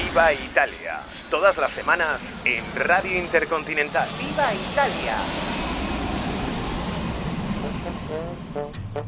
Viva Italia. Todas las semanas en Radio Intercontinental. ¡Viva Italia!